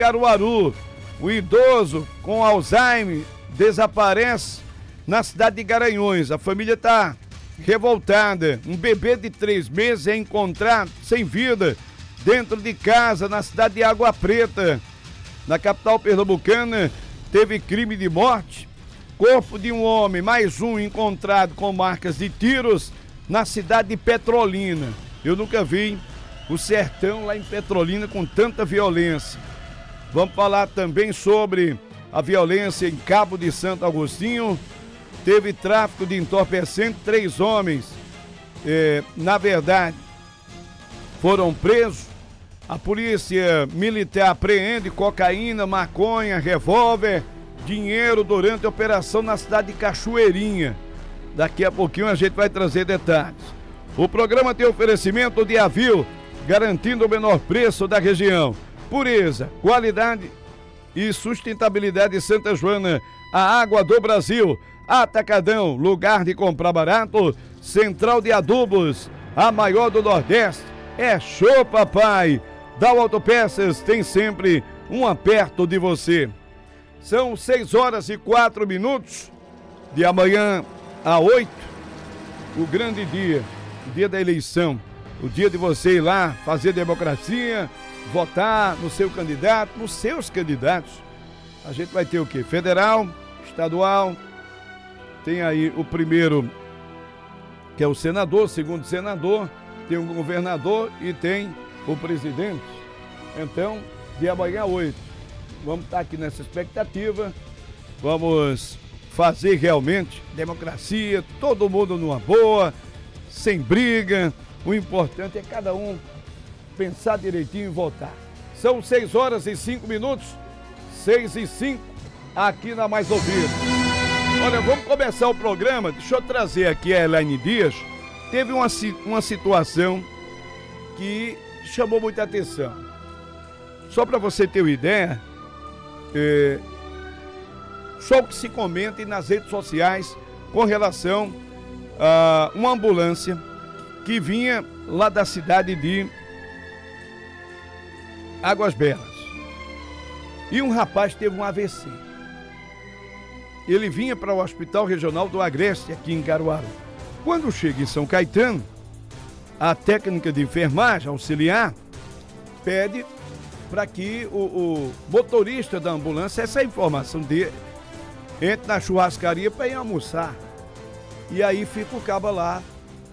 Caruaru, o idoso com Alzheimer desaparece na cidade de Garanhuns. A família está revoltada. Um bebê de 3 meses é encontrado sem vida dentro de casa na cidade de Água Preta. Na capital pernambucana, teve crime de morte. Corpo de um homem, mais um encontrado com marcas de tiros na cidade de Petrolina. Eu nunca vi o sertão lá em Petrolina com tanta violência. Vamos falar também sobre a violência em Cabo de Santo Agostinho. Teve tráfico de entorpecente, 3 homens, na verdade, foram presos. A polícia militar apreende cocaína, maconha, revólver, dinheiro durante a operação na cidade de Cachoeirinha. Daqui a pouquinho a gente vai trazer detalhes. O programa tem oferecimento de Avil, garantindo o menor preço da região. Pureza, qualidade e sustentabilidade de Santa Joana, a água do Brasil. Atacadão, lugar de comprar barato. Central de Adubos, a maior do Nordeste. É show, papai. Dal Autopeças tem sempre um perto de você. São 6h04 de amanhã a 8, o grande dia, o dia da eleição, o dia de você ir lá fazer democracia, votar no seu candidato, nos seus candidatos. A gente vai ter o quê? Federal, estadual, tem aí o primeiro, que é o senador, o segundo senador, tem o governador e tem o presidente. Então, de amanhã a 8, vamos estar aqui nessa expectativa, vamos fazer realmente democracia, todo mundo numa boa, sem briga. O importante é cada um pensar direitinho e votar. São 6h05, 6h05, aqui na Mais Ouvida. Olha, vamos começar o programa. Deixa eu trazer aqui a Elaine Dias. Teve uma situação que chamou muita atenção. Só para você ter uma ideia, só o que se comenta nas redes sociais com relação a uma ambulância que vinha lá da cidade de Águas Belas. E um rapaz teve um AVC. Ele vinha para o Hospital Regional do Agreste, aqui em Caruaru. Quando chega em São Caetano, a técnica de enfermagem auxiliar pede para que o motorista da ambulância, essa informação dele, entre na churrascaria para ir almoçar. E aí fica o caba lá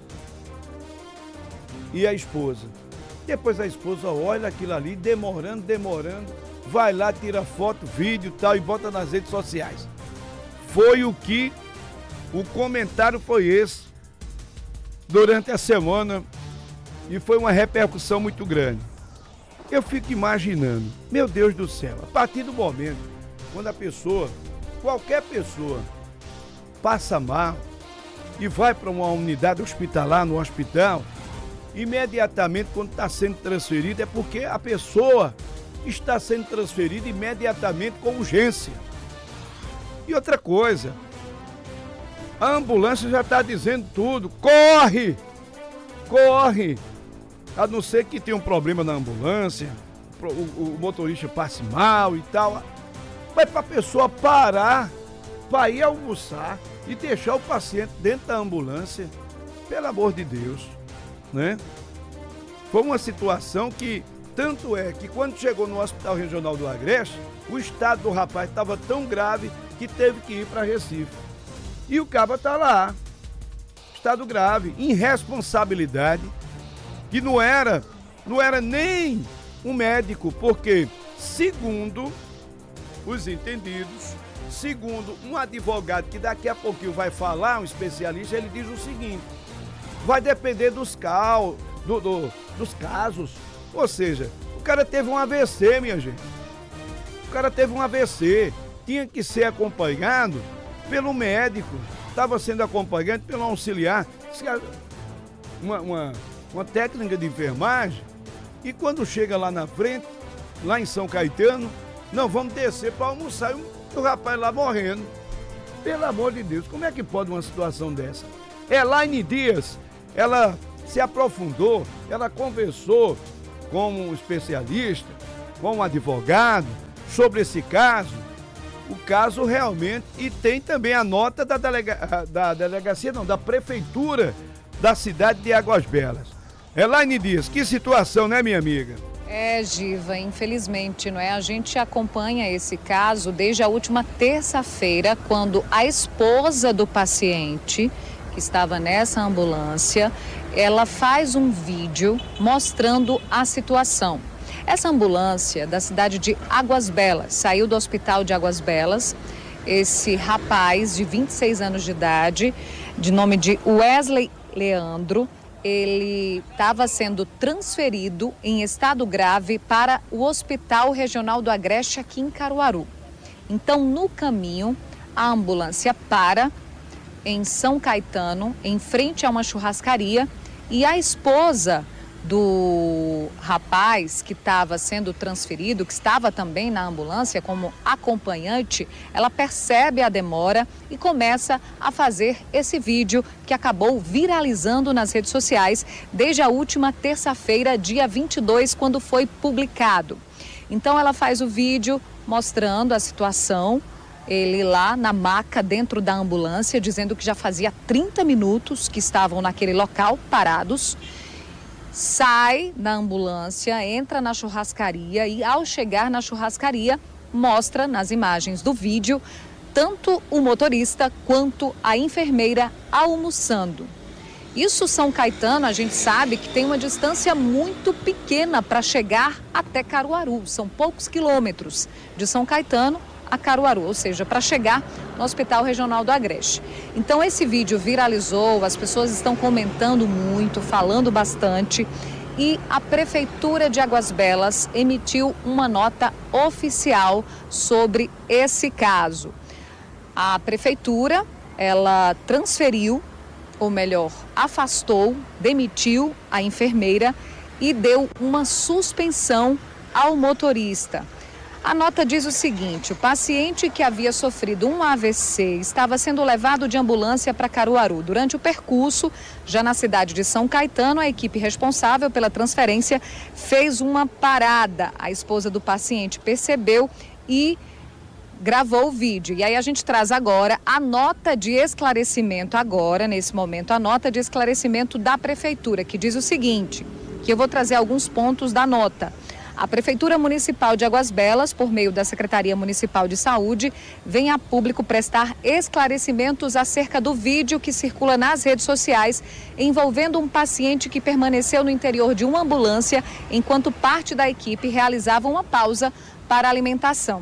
e a esposa. Depois a esposa olha aquilo ali, demorando, vai lá, tira foto, vídeo e tal e bota nas redes sociais. Foi o comentário foi esse durante a semana e foi uma repercussão muito grande. Eu fico imaginando, meu Deus do céu, a partir do momento quando a pessoa, qualquer pessoa, passa mal e vai para uma unidade hospitalar, no hospital, imediatamente quando está sendo transferida é porque a pessoa está sendo transferida imediatamente com urgência. E outra coisa, a ambulância já está dizendo tudo, corre, a não ser que tenha um problema na ambulância, o motorista passe mal e tal, mas para a pessoa parar, para ir almoçar e deixar o paciente dentro da ambulância, pelo amor de Deus, né? Foi uma situação que, tanto é que quando chegou no Hospital Regional do Agreste, o estado do rapaz estava tão grave que teve que ir para Recife. E o caba está lá, estado grave, irresponsabilidade, que não era nem um médico, porque, segundo os entendidos, segundo um advogado que daqui a pouquinho vai falar, um especialista, ele diz o seguinte: vai depender dos casos. Ou seja, o cara teve um AVC, minha gente. O cara teve um AVC, tinha que ser acompanhado pelo médico, estava sendo acompanhado pelo auxiliar, uma técnica de enfermagem, e quando chega lá na frente, lá em São Caetano, não, vamos descer para almoçar, e o rapaz lá morrendo. Pelo amor de Deus, como é que pode uma situação dessa? Elaine Dias, ela se aprofundou, ela conversou com um especialista com o advogado sobre esse caso, o caso realmente, e tem também a nota da delegacia, não, da prefeitura da cidade de Águas Belas. Elaine Dias, que situação, né, minha amiga? Giva, infelizmente, não é? A gente acompanha esse caso desde a última terça-feira, quando a esposa do paciente, que estava nessa ambulância, ela faz um vídeo mostrando a situação. Essa ambulância da cidade de Águas Belas saiu do hospital de Águas Belas. Esse rapaz de 26 anos de idade, de nome de Wesley Leandro, ele estava sendo transferido em estado grave para o Hospital Regional do Agreste aqui em Caruaru. Então, no caminho, a ambulância para em São Caetano, em frente a uma churrascaria, e a esposa do rapaz que estava sendo transferido, que estava também na ambulância como acompanhante, ela percebe a demora e começa a fazer esse vídeo que acabou viralizando nas redes sociais desde a última terça-feira, dia 22, quando foi publicado. Então ela faz o vídeo mostrando a situação, ele lá na maca dentro da ambulância, dizendo que já fazia 30 minutos que estavam naquele local parados. Sai da ambulância, entra na churrascaria e, ao chegar na churrascaria, mostra nas imagens do vídeo tanto o motorista quanto a enfermeira almoçando. Isso, São Caetano, a gente sabe que tem uma distância muito pequena para chegar até Caruaru. São poucos quilômetros de São Caetano a Caruaru, ou seja, para chegar no Hospital Regional do Agreste. Então esse vídeo viralizou, as pessoas estão comentando muito, falando bastante, e a Prefeitura de Águas Belas emitiu uma nota oficial sobre esse caso. A Prefeitura, ela transferiu, ou melhor, afastou, demitiu a enfermeira e deu uma suspensão ao motorista. A nota diz o seguinte: o paciente que havia sofrido um AVC estava sendo levado de ambulância para Caruaru. Durante o percurso, já na cidade de São Caetano, a equipe responsável pela transferência fez uma parada. A esposa do paciente percebeu e gravou o vídeo. E aí a gente traz agora a nota de esclarecimento nesse momento, a nota de esclarecimento da Prefeitura, que diz o seguinte, que eu vou trazer alguns pontos da nota. A Prefeitura Municipal de Águas Belas, por meio da Secretaria Municipal de Saúde, vem a público prestar esclarecimentos acerca do vídeo que circula nas redes sociais envolvendo um paciente que permaneceu no interior de uma ambulância enquanto parte da equipe realizava uma pausa para alimentação.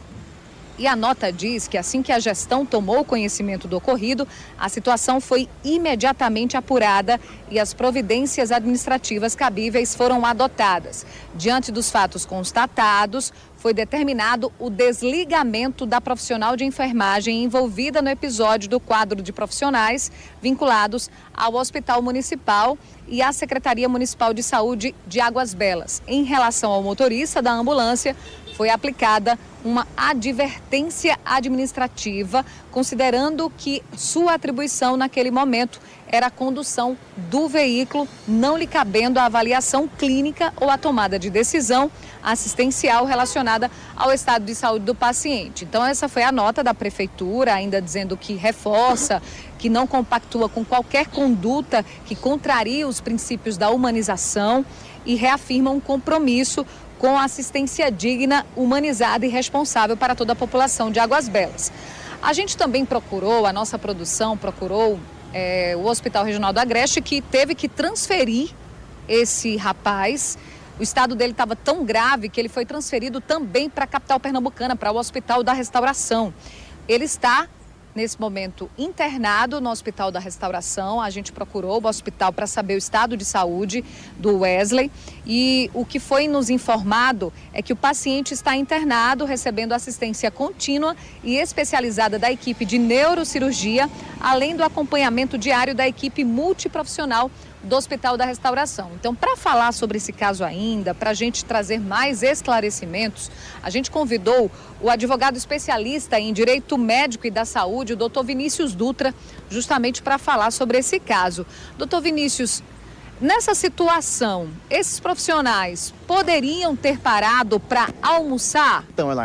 E a nota diz que assim que a gestão tomou conhecimento do ocorrido, a situação foi imediatamente apurada e as providências administrativas cabíveis foram adotadas. Diante dos fatos constatados, foi determinado o desligamento da profissional de enfermagem envolvida no episódio do quadro de profissionais vinculados ao Hospital Municipal e à Secretaria Municipal de Saúde de Águas Belas. Em relação ao motorista da ambulância, foi aplicada uma advertência administrativa, considerando que sua atribuição naquele momento era a condução do veículo, não lhe cabendo a avaliação clínica ou a tomada de decisão assistencial relacionada ao estado de saúde do paciente. Então essa foi a nota da Prefeitura, ainda dizendo que reforça, que não compactua com qualquer conduta que contraria os princípios da humanização e reafirma um compromisso com assistência digna, humanizada e responsável para toda a população de Águas Belas. A gente também a nossa produção procurou o Hospital Regional do Agreste, que teve que transferir esse rapaz. O estado dele estava tão grave que ele foi transferido também para a capital pernambucana, para o Hospital da Restauração. Ele está, nesse momento, internado no Hospital da Restauração. A gente procurou o hospital para saber o estado de saúde do Wesley e o que foi nos informado é que o paciente está internado, recebendo assistência contínua e especializada da equipe de neurocirurgia, além do acompanhamento diário da equipe multiprofissional do Hospital da Restauração. Então, para falar sobre esse caso ainda, para a gente trazer mais esclarecimentos, a gente convidou o advogado especialista em Direito Médico e da Saúde, o doutor Vinícius Dutra, justamente para falar sobre esse caso. Doutor Vinícius, Nessa situação, esses profissionais poderiam ter parado para almoçar? Então, ela